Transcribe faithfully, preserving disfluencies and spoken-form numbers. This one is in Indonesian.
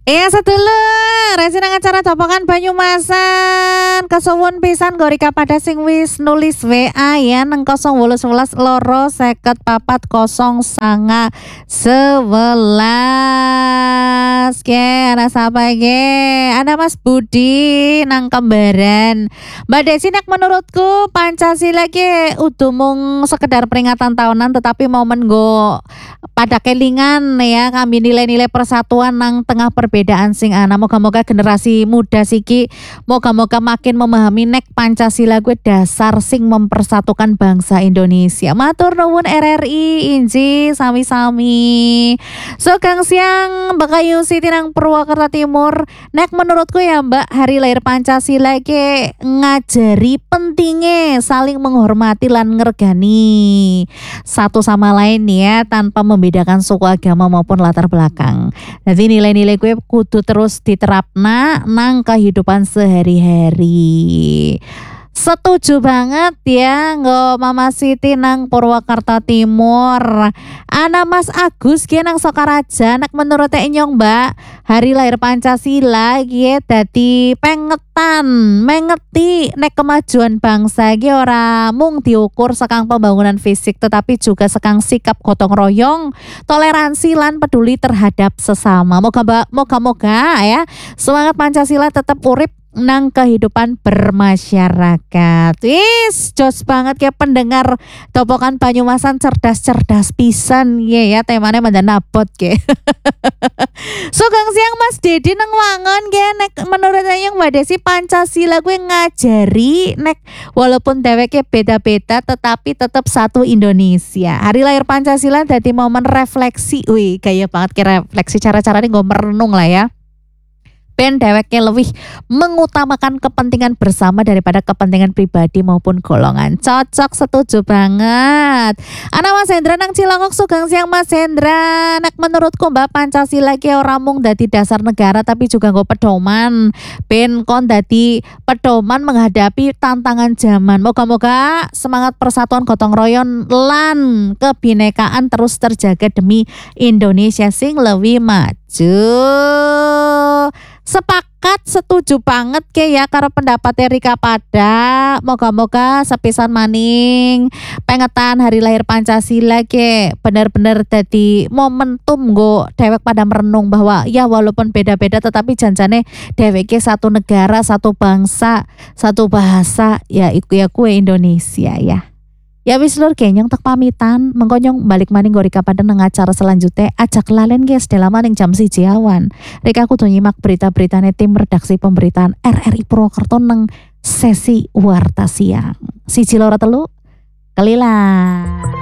Iya sedulur, resi nang acara topokan Banyumasan. Kesuwun pisan Gorika pada sing wis nulis W A ya nang kosong wolu sewelas loro seket papat kosong sanga sewelas. Ke ana sapa ge? Ada Mas Budi nang Kembaran. Mbak Desi nek menurutku Pancasila ge udah mung sekedar peringatan tahunan tetapi momen go pada kelingan ya kami nilai-nilai persatuan nang tengah perbedaan sing ana. Moga-moga generasi muda siki moga-moga makin memahami nek Pancasila gue dasar sing mempersatukan bangsa Indonesia. Matur nuwun R R I inji sami-sami. Sugeng siang Mbak Ayu Siti nang Purwakarta Timur. Nek menurutku ya Mbak, hari lahir Pancasila ke ngajari pentingnya saling menghormati lan ngergani satu sama lain ya tanpa membedakan suku, agama maupun latar belakang. Jadi nilai-nilai gue kudu terus diterapna nang kehidupan sehari-hari. Setuju banget ya nggo Mama Siti nang Purwakarta Timur. Ana Mas Agus ki nang Sokaraja nek menurut nyong Mbak, hari lahir Pancasila ki dadi pengetan, mengeti nek kemajuan bangsa ki ora mung diukur sekang pembangunan fisik tetapi juga sekang sikap gotong royong, toleransi lan peduli terhadap sesama. Moga moga-moga ya semangat Pancasila tetap urip nang kehidupan bermasyarakat. Wis jos banget ya pendengar topokan Banyumasan cerdas-cerdas pisan ya ya temanya mandan nabot ke. Sugeng siang Mas Dedi nang Wangon ke nek menurut saya Mbak Desi Pancasila gue ngajari nek walaupun dheweke beda-beda tetapi tetap satu Indonesia. Hari lahir Pancasila dadi momen refleksi. Wih gaya banget ke refleksi cara-cara ini gue merenung lah ya. Ben dheweke lebih mengutamakan kepentingan bersama daripada kepentingan pribadi maupun golongan. Cocok, setuju banget. Ana Mas Hendra nang Cilangok. Sugeng siang Mas Hendra. Nek menurutku Mbak, Pancasila ki ora mung dadi dasar negara tapi juga nggo pedoman. Ben kon dadi pedoman menghadapi tantangan zaman. Moga-moga semangat persatuan gotong royong lan kebinekaan terus terjaga demi Indonesia sing lebih maju. Sepakat, setuju banget ke ya karo pendapat Rika Pada. Moga-moga sepisan maning pengetan hari lahir Pancasila ke bener-bener dadi momentum go dewek pada merenung bahwa ya walaupun beda-beda tetapi janjane deweke satu negara, satu bangsa, satu bahasa ya iku ya kue Indonesia ya. Ya wis lur kenyong tek pamitan mengkonyong balik maning Gorika pada nang acara selanjutnya ajak lalen guys dalam maning jam siji awan. Rika kudu nyimak berita-berita tim redaksi pemberitaan R R I Purwokerto nang sesi warta siang. Siji loro telu kelila.